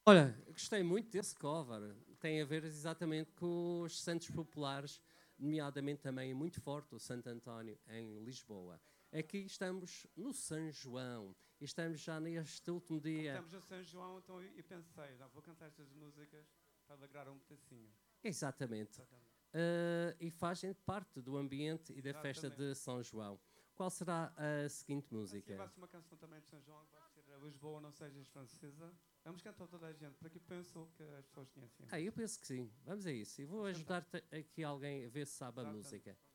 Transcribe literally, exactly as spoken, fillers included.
Olha, gostei muito desse cover. Tem a ver exatamente com os santos populares, nomeadamente também muito forte o Santo António em Lisboa. Aqui estamos no São João e estamos já neste último dia. Estamos no São João, então eu pensei, já vou cantar estas músicas para alegrar um pedacinho. Exatamente. Exatamente. Uh, e fazem parte do ambiente e da Exatamente. festa de São João. Qual será a seguinte música? Assim, vai ser uma canção também de São João, que vai ser a Lisboa, não sejas francesa. Vamos cantar toda a gente, porque penso que as pessoas conhecem. Ah, eu penso que sim. Vamos a isso. E vou ajudar-te aqui alguém a ver se sabe a música.